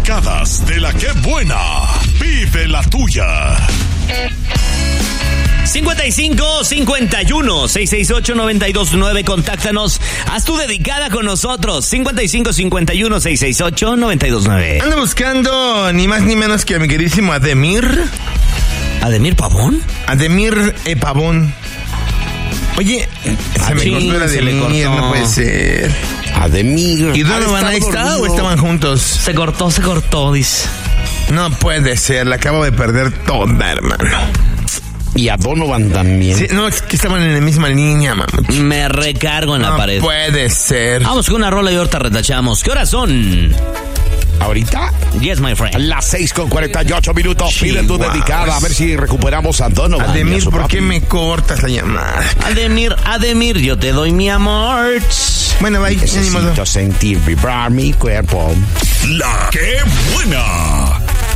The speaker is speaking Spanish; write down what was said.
dedicadas de la que buena. Vive la tuya. 55 51 668 929. Contáctanos. Haz tu dedicada con nosotros. 55 51 668 929. Ando buscando ni más ni menos que a mi queridísimo Ademir. ¿Ademir Pavón? Ademir Pavón. Oye, se me cortó la Ademir, no puede ser. Ademir. ¿Y Donovan ahí está o estaban juntos? Se cortó, dice. No puede ser, la acabo de perder toda, hermano. Y a Donovan también. Sí, no, es que estaban en la misma línea, mamá. Me recargo en la pared. No puede ser. Vamos con una rola y ahorita retachamos. ¿Qué horas son? ¿Ahorita? Yes, my friend. Las 6:48. Pide tu dedicada. A ver si recuperamos a Donovan. Ademir, ¿por qué me cortas la llamada? Ademir, yo te doy mi amor. Bueno, bye. Necesito sentir vibrar mi cuerpo. La que buena.